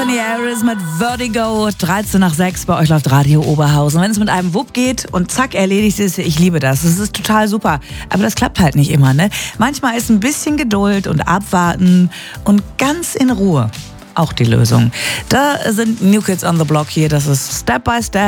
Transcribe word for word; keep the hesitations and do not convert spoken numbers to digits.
Johnny Harris mit Vertigo, dreizehn nach sechs, bei euch läuft Radio Oberhausen. Wenn es mit einem Wupp geht und zack, erledigt ist, ich liebe das. Das ist total super. Aber das klappt halt nicht immer, ne? Manchmal ist ein bisschen Geduld und Abwarten und ganz in Ruhe auch die Lösung. Da sind New Kids on the Block hier, das ist Step by Step.